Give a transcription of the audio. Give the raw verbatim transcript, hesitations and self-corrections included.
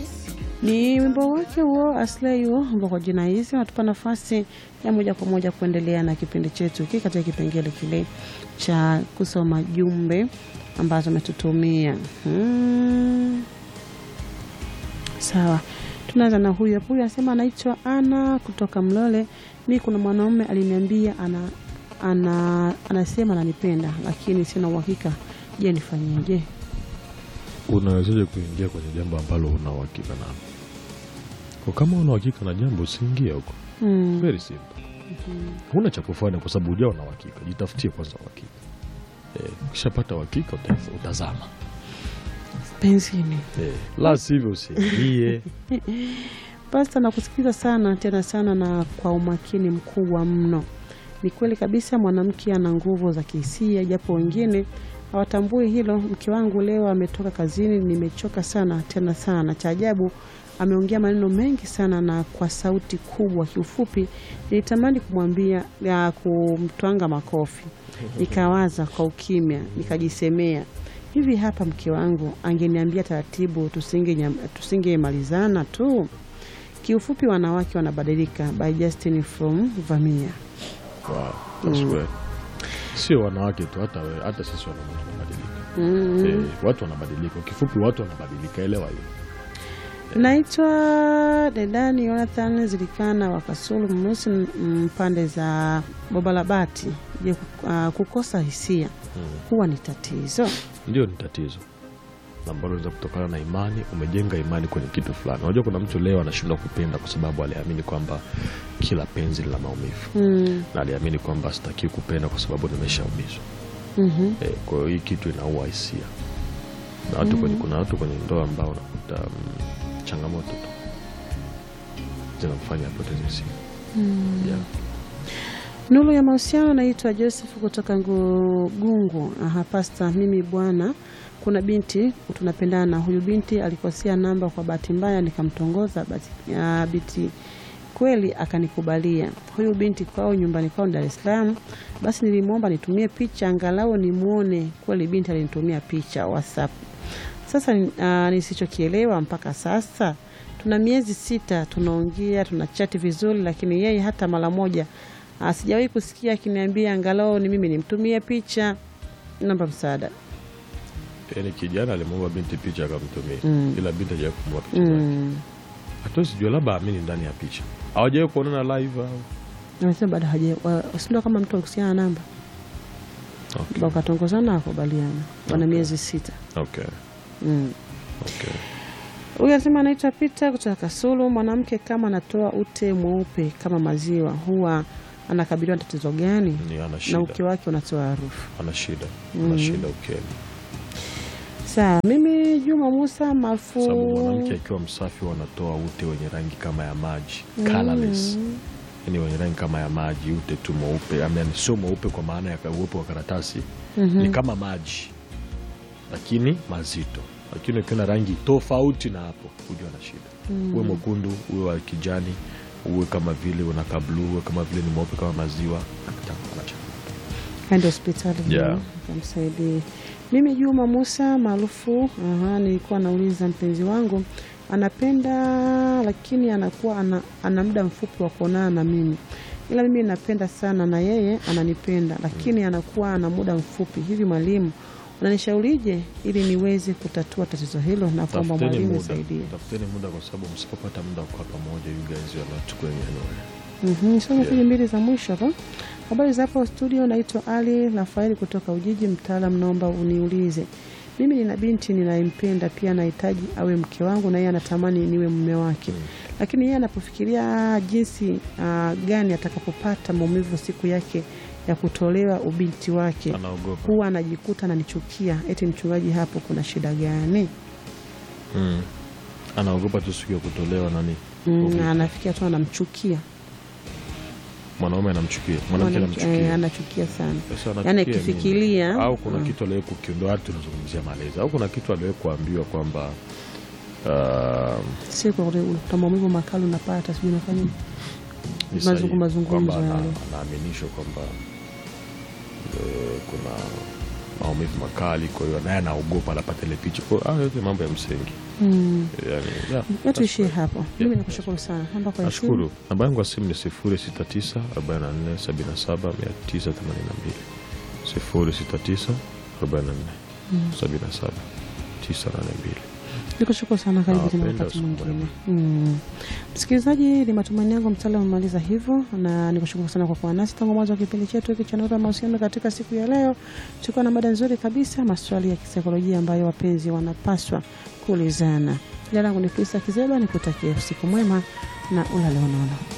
Ni wimbo wake huo Aslay huo kwa jina hizi watupa nafasi ya moja kwa moja kuendelea na kipindi chetu hiki katika kipengele kile cha kusoma jumbe ambazo umetutumia. Hmm. Sawa. Tunaanza na huyu hapo. Anasema anaitwa Ana kutoka Mlole. Mimi kuna mwanaume aliniambia ana ana anasema ananipenda lakini sina uhakika. Je, nifanyeje? Unawezaje kuingia kwenye jambo ambalo huna uhakika nalo? Kwa kama una uhakika na jambo usiingie huko. Mm. Very simple. Mm-hmm. Huna cha kufanya kwa sababu hujao na uhakika. Jitafutie kwanza uhakika. Eh, ukishapata uhakika utazama. Penzini. Eh, la sivyo usiingie. Pastor, nakusikiza sana tena sana na kwa umakini mkubwa mno. Ni kweli kabisa mwanamke ana nguvu za kihisia japo wengine hawatambui hilo. Mke wangu leo ametoka kazini, nimechoka sana tena sana. Cha ajabu ameongea maneno mengi sana na kwa sauti kubwa. Kiufupi nilitamani kumwambia ya kumtwanga makofi. Nikawaza kwa ukimya, nikajisemea, hivi hapa mke wangu angeniambia taratibu tusinge tusingemalizana tu. Kiufupi wanawake wanabadilika. By Justin from Vamia. Wow, that's mm. Well. Sio wanawake tu, hata wewe, hata sisi wanaume tunabadilika. Mm. Eh, watu wanabadilika. Kifupi watu wanabadilika, elewa hiyo. Naitwa Dedani Jonathan Zilikana wa Kasulu Mnusi mpande za Bobalabati. Je, uh, kukosa hisia hmm. huwa ni tatizo? Ndio, ni tatizo. Na ambalo linaweza kutokana na imani. Umejenga imani kwenye kitu fulani. Unajua kuna mtu leo anashindwa kupenda kwa sababu aliamini kwamba kila penzi lina maumivu. Hmm. Na aliamini kwamba sitaki kupenda kwa sababu nimeshaumizwa. Mhm. Eh, kwa hiyo hii kitu inaua hisia. Na watu kwenye kuna watu kwenye ndoa ambao unakuta um, changamoto tu zinamfanya apoteze hisia. Mm. Yeah. Nuru ya mahusiano. Naitwa Joseph kutoka Gungu. Aha, Pastor, mimi bwana kuna binti tunapendana. Huyu binti alikosea namba kwa bahati mbaya nikamtongoza bahati ya binti kweli akanikubalia. Huyu binti kwao nyumbani kwao Dar es Salaam. Basi nilimwomba nitumie picha angalau nimuone. Kweli binti alinitumia picha WhatsApp. Sasa uh, nisichokielewa mpaka sasa tuna miezi sita tunaongea tunachati vizuri, lakini yeye hata mara moja uh, sijawahi kusikia akiniambia angalau ni mimi nimtumie picha. Naomba msaada. Yaani kijana alimwomba binti picha akamtumia. Mm. Ila binti hajawahi kumwomba picha. Mm. Hata sijui labda amini ndani ya picha. Hawajawahi kuonana live au. Nasema bado hajawahi. Sio kama mtu akusiana namba. Okay. Wakatongozana akubaliana. Wana okay. miezi sita. Okay. Mm. Okay. Huyu anasema anaitwa Peter kutoka Kasulu. Mwanamke kama anatoa ute mweupe kama maziwa huwa anakabiliwa na tatizo gani? Na uke wake unatoa harufu. Ana shida. Ana mm. shida ukeni. Sawa, mimi Juma Musa Mafu. Sababu mwanamke akiwa msafi wanatoa ute wenye rangi kama ya maji, mm. colorless. Yaani wenye rangi kama ya maji, ute tu mweupe. Yaani sio mweupe kwa maana ya uwepo wa karatasi. Mm-hmm. Ni kama maji. Lakini mazito. Lakini kuna rangi tofauti na hapo hujua na shida. Mm. Uwe mwekundu, uwe wa kijani, uwe kama vile unaka blue, uwe kama vile ni mweupe kama maziwa, anataka Kaenda hospitali. Yeah. Kumsaidia. Mimi Juma Musa maarufu, aha, nilikuwa nauliza mpenzi wangu anapenda lakini anakuwa ana, ana muda mfupi wa kuonana na mimi. Ila mimi napenda sana na yeye ananipenda lakini mm. anakuwa ana muda mfupi. Hivi mwalimu unanishaurije ili niweze kutatua tatizo hilo na kwamba mwalimu nisaidie? Tafuteni muda kwa sababu msipopata muda kwa pamoja you guys are not going anywhere. Mhm, somo yeah. mbili za mwisho hapo. Habari za hapo studio, naitwa Ali Rafaeli kutoka Ujiji mtaalamu, naomba uniulize. Mimi nina binti ninaimpenda pia nahitaji awe mke wangu na yeye anatamani niwe mume wake. Hmm. Lakini yeye anapofikiria jinsi uh, gani atakapopata maumivu siku yake ya kutolewa ubinti wake huwa anajikuta ananichukia. Eti mchungaji, hapo kuna shida gani? Mm. Anaogopa tu siku ya kutolewa nani? Mm, anafikia tu anamchukia. Mwanaume anamchukia, mwanamke anamchukia. Eh, anachukia sana. Yaani kifikiria au kuna mm. kitu aliwe kukiondoa watu tunazungumzia malezi. Au kuna kitu aliwe kuambiwa kwamba uh, siku kwa maumivu makali unapata sijui unafanya nini? Mazungumzo mazungumzo yale. Anaaminishwa kwamba kuna maumivu makali, kwa hiyo naye anaogopa anapata ile picha. Kwa hiyo yote mambo ya msingi. Mm. Yani, yeah, tuishie hapo. Mimi nakushukuru sana. Namba kwa nashukuru. Namba yangu ya simu ni sifuri sita tisa arobaini na nne sabini na saba mia tisa themanini na mbili. sifuri sita tisa arobaini na nne sabini na saba mia tisa themanini na mbili. Nikushukuru sana, karibu tena wakati mwingine. Mm. Msikilizaji, ni matumaini yangu mtaalamu umemaliza hivyo, na nikushukuru sana kwa kuwa nasi tangu mwanzo wa kipindi chetu hiki cha Nuru ya Mahusiano. Katika siku ya leo tulikuwa na mada nzuri kabisa, maswali ya kisaikolojia ambayo wapenzi wanapaswa kuulizana. Jina langu ni Krista Kizeba, nikutakie usiku mwema na ulale unono.